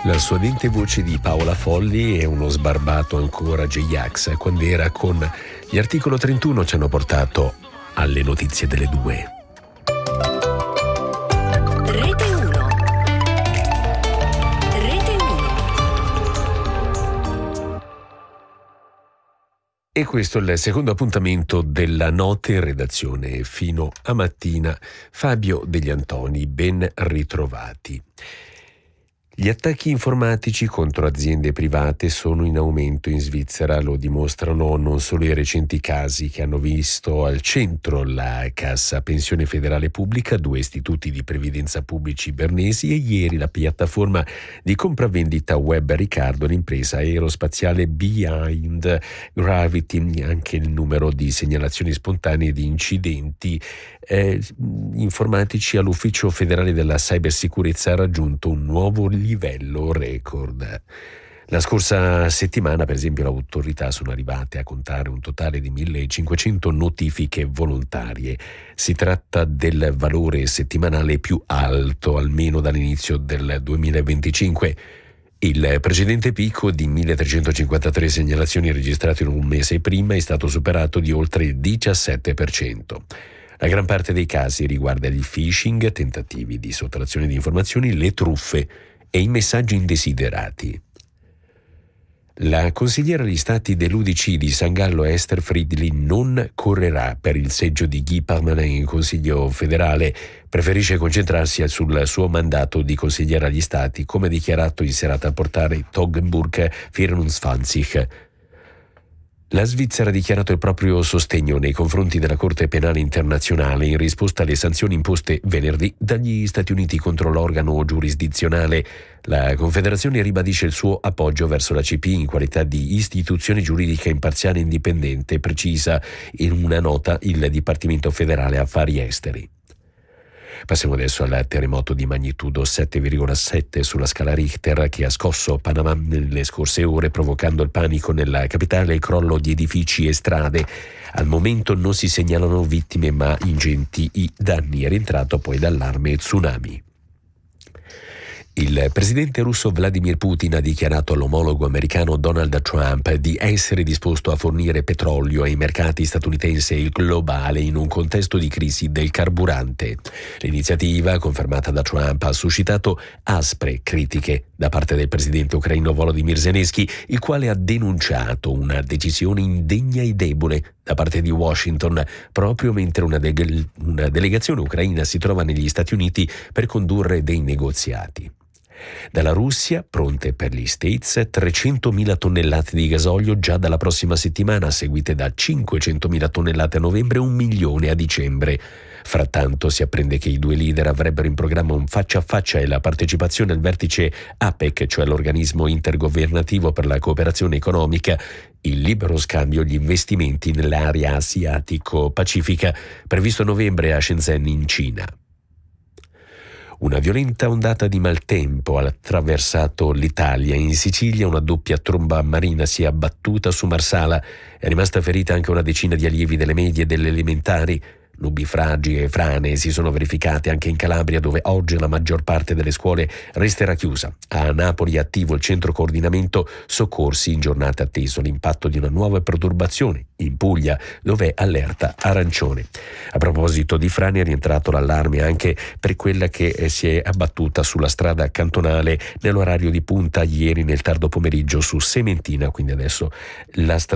La suadente voce di Paola Folli e uno sbarbato ancora J-Ax quando era con gli Articolo 31 ci hanno portato alle notizie delle 2. Rete 1. Rete 1. E questo è il secondo appuntamento della notte in redazione fino a mattina. Fabio Degli Antoni, ben ritrovati. Gli attacchi informatici contro aziende private sono in aumento in Svizzera, lo dimostrano non solo i recenti casi che hanno visto al centro la Cassa Pensione Federale Pubblica, 2 istituti di previdenza pubblici bernesi e ieri la piattaforma di compravendita web Ricardo, l'impresa aerospaziale Behind Gravity, anche il numero di segnalazioni spontanee di incidenti informatici all'Ufficio Federale della Cybersicurezza ha raggiunto un nuovo livello record. La scorsa settimana, per esempio, le autorità sono arrivate a contare un totale di 1.500 notifiche volontarie. Si tratta del valore settimanale più alto, almeno dall'inizio del 2025. Il precedente picco di 1.353 segnalazioni registrate in un mese prima è stato superato di oltre il 17%. La gran parte dei casi riguarda il phishing, tentativi di sottrazione di informazioni, le truffe e i messaggi indesiderati. La consigliera agli stati dell'UDC di San Gallo Esther Fridli non correrà per il seggio di Guy Parmelin in Consiglio federale, preferisce concentrarsi sul suo mandato di consigliera agli stati, come dichiarato in serata al portale Toggenburg 24. La Svizzera ha dichiarato il proprio sostegno nei confronti della Corte Penale Internazionale in risposta alle sanzioni imposte venerdì dagli Stati Uniti contro l'organo giurisdizionale. La Confederazione ribadisce il suo appoggio verso la CPI in qualità di istituzione giuridica imparziale e indipendente, precisa in una nota il Dipartimento Federale Affari Esteri. Passiamo adesso al terremoto di magnitudo 7,7 sulla scala Richter che ha scosso Panama nelle scorse ore, provocando il panico nella capitale e il crollo di edifici e strade. Al momento non si segnalano vittime ma ingenti i danni. È rientrato poi l'allarme tsunami. Il presidente russo Vladimir Putin ha dichiarato all'omologo americano Donald Trump di essere disposto a fornire petrolio ai mercati statunitense e globale in un contesto di crisi del carburante. L'iniziativa, confermata da Trump, ha suscitato aspre critiche da parte del presidente ucraino Volodymyr Zelensky, il quale ha denunciato una decisione indegna e debole da parte di Washington, proprio mentre una delegazione ucraina si trova negli Stati Uniti per condurre dei negoziati. Dalla Russia, pronte per gli States, 300.000 tonnellate di gasolio già dalla prossima settimana, seguite da 500.000 tonnellate a novembre e 1 milione a dicembre. Frattanto si apprende che i 2 leader avrebbero in programma un faccia a faccia e la partecipazione al vertice APEC, cioè l'organismo intergovernativo per la cooperazione economica, il libero scambio e gli investimenti nell'area asiatico-pacifica, previsto a novembre a Shenzhen in Cina. Una violenta ondata di maltempo ha attraversato l'Italia. In Sicilia una doppia tromba marina si è abbattuta su Marsala. È rimasta ferita anche una decina di allievi delle medie e delle elementari. Nubifragi e frane si sono verificate anche in Calabria, dove oggi la maggior parte delle scuole resterà chiusa. A Napoli è attivo il centro coordinamento soccorsi, in giornata atteso l'impatto di una nuova perturbazione in Puglia, dove è allerta arancione. A proposito di frane, è rientrato l'allarme anche per quella che si è abbattuta sulla strada cantonale nell'orario di punta ieri nel tardo pomeriggio su Sementina, quindi adesso la strada